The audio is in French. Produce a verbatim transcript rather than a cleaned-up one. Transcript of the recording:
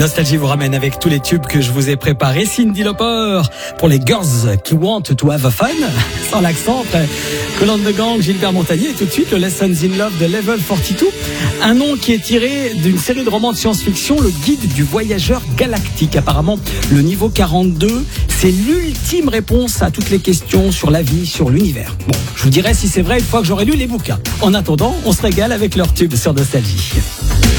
Nostalgie vous ramène avec tous les tubes que je vous ai préparés. Cyndi Lauper pour les girls qui want to have fun, sans l'accent. Colonne de Gang, Gilbert Montagnier et tout de suite le Lessons in Love de Level quarante-deux. Un nom qui est tiré d'une série de romans de science-fiction, le guide du voyageur galactique. Apparemment, le niveau quarante-deux, c'est l'ultime réponse à toutes les questions sur la vie, sur l'univers. Bon, je vous dirai si c'est vrai une fois que j'aurai lu les bouquins. En attendant, on se régale avec leur tube sur Nostalgie.